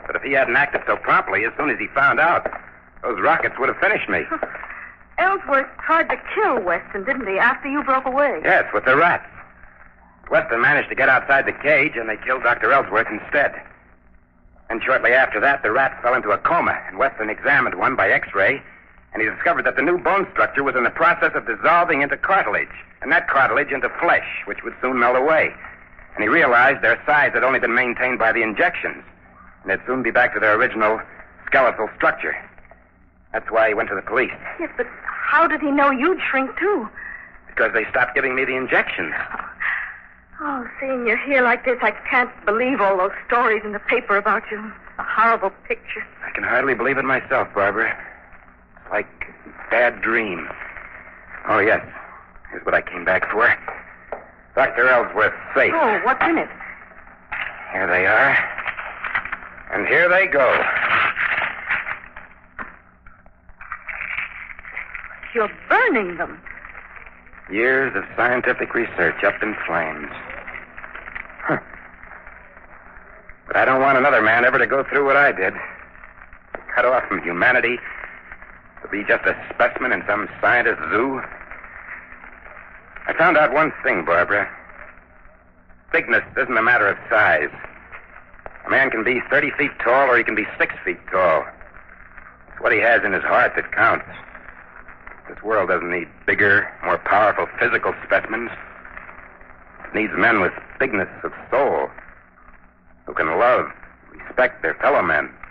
But if he hadn't acted so promptly, as soon as he found out, those rockets would have finished me. Ellsworth tried to kill Weston, didn't he, after you broke away? Yes, with the rats. Weston managed to get outside the cage, and they killed Dr. Ellsworth instead. And shortly after that, the rats fell into a coma, and Weston examined one by X-ray, and he discovered that the new bone structure was in the process of dissolving into cartilage, and that cartilage into flesh, which would soon melt away. And he realized their size had only been maintained by the injections, and they'd soon be back to their original skeletal structure. That's why he went to the police. Yes, but how did he know you'd shrink, too? Because they stopped giving me the injections. Oh, seeing you here like this, I can't believe all those stories in the paper about you. A horrible picture. I can hardly believe it myself, Barbara. It's like a bad dream. Oh, yes. Here's what I came back for. Dr. Ellsworth's safe. Oh, what's in it? Here they are. And here they go. You're burning them. Years of scientific research up in flames. Huh. But I don't want another man ever to go through what I did. Cut off from humanity to be just a specimen in some scientist's zoo. I found out one thing, Barbara. Bigness isn't a matter of size. A man can be 30 feet tall or he can be 6 feet tall. It's what he has in his heart that counts. This world doesn't need bigger, more powerful physical specimens. It needs men with bigness of soul who can love, respect their fellow men.